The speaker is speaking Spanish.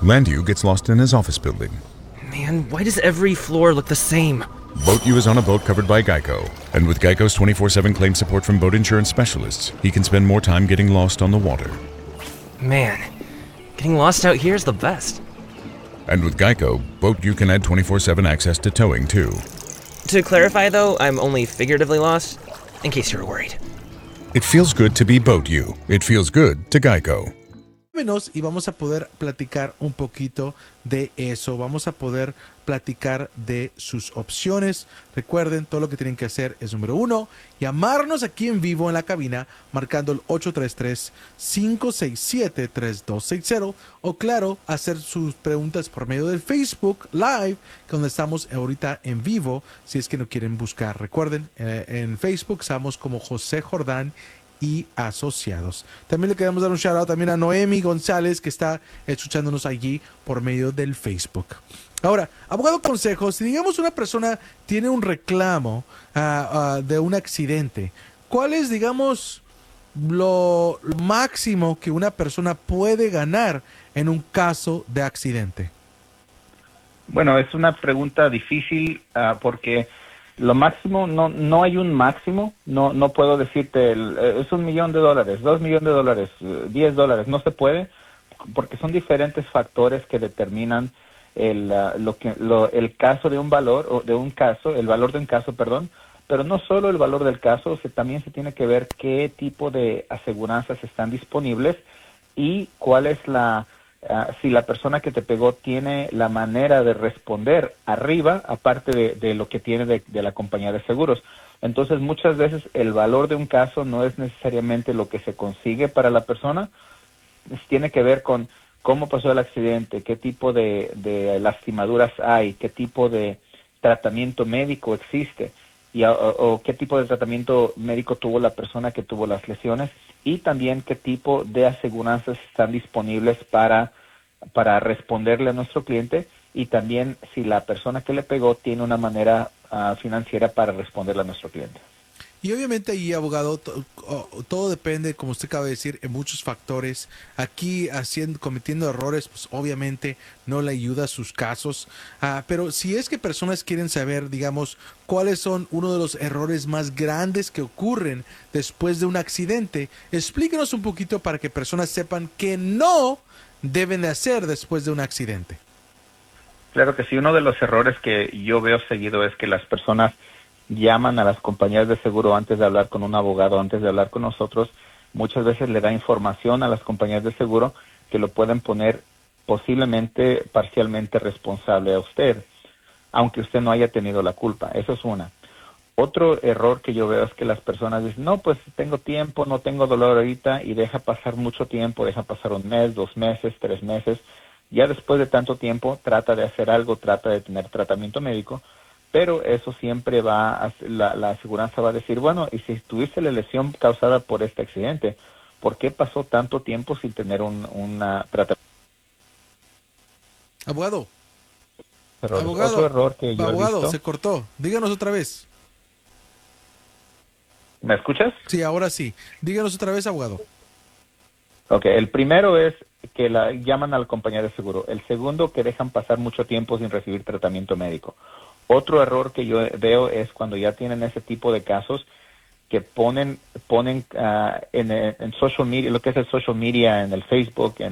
Landu gets lost in his office building. Man, why does every floor look the same? Boat U is on a boat covered by Geico, and with Geico's 24/7 claim support from boat insurance specialists, he can spend more time getting lost on the water. Man, getting lost out here is the best. And with Geico, Boat U can add 24/7 access to towing too. To clarify though, I'm only figuratively lost, in case you were worried. It feels good to be Boat U. It feels good to Geico. Y vamos a poder platicar un poquito de eso. Vamos a poder platicar de sus opciones. Recuerden, todo lo que tienen que hacer es, número 1, llamarnos aquí en vivo en la cabina, marcando el 833-567-3260. O claro, hacer sus preguntas por medio del Facebook Live, donde estamos ahorita en vivo, si es que no quieren buscar. Recuerden, en Facebook estamos como José Jordán y Asociados. También le queremos dar un shout out también a Noemi González, que está escuchándonos allí por medio del Facebook. Ahora, abogado consejo, si digamos una persona tiene un reclamo de un accidente, ¿cuál es, digamos, lo máximo que una persona puede ganar en un caso de accidente? Bueno, es una pregunta difícil porque lo máximo, no hay un máximo, no puedo decirte, es $1 millón, $2 millones, $10, no se puede, porque son diferentes factores que determinan el caso de un valor, o de un caso, el valor de un caso, perdón, pero no solo el valor del caso, también se tiene que ver qué tipo de aseguranzas están disponibles y cuál es si la persona que te pegó tiene la manera de responder arriba, aparte de lo que tiene de la compañía de seguros. Entonces, muchas veces el valor de un caso no es necesariamente lo que se consigue para la persona, tiene que ver con cómo pasó el accidente, qué tipo de lastimaduras hay, qué tipo de tratamiento médico existe, o qué tipo de tratamiento médico tuvo la persona que tuvo las lesiones, y también qué tipo de aseguranzas están disponibles para responderle a nuestro cliente, y también si la persona que le pegó tiene una manera financiera para responderle a nuestro cliente. Y obviamente ahí, abogado, todo depende, como usted acaba de decir, en muchos factores. Aquí cometiendo errores, pues obviamente no le ayuda a sus casos. Pero si es que personas quieren saber, digamos, cuáles son uno de los errores más grandes que ocurren después de un accidente, explíquenos un poquito para que personas sepan que no deben de hacer después de un accidente. Claro que sí, uno de los errores que yo veo seguido es que las personas llaman a las compañías de seguro antes de hablar con un abogado, antes de hablar con nosotros. Muchas veces le da información a las compañías de seguro que lo pueden poner posiblemente parcialmente responsable a usted, aunque usted no haya tenido la culpa. Eso es una. Otro error que yo veo es que las personas dicen, no, pues tengo tiempo, no tengo dolor ahorita, y deja pasar mucho tiempo, deja pasar 1 mes, 2 meses, 3 meses. Ya después de tanto tiempo trata de hacer algo, trata de tener tratamiento médico, pero eso siempre la aseguranza va a decir, bueno, y si tuviste la lesión causada por este accidente, ¿por qué pasó tanto tiempo sin tener una tratamiento? Abogado. Pero abogado, otro error que yo he visto, se cortó. Díganos otra vez. ¿Me escuchas? Sí, ahora sí. Díganos otra vez, abogado. Ok, el primero es que llaman a la compañía de seguro. El segundo, que dejan pasar mucho tiempo sin recibir tratamiento médico. Otro error que yo veo es cuando ya tienen ese tipo de casos, que ponen en social media, lo que es el social media, en el Facebook, en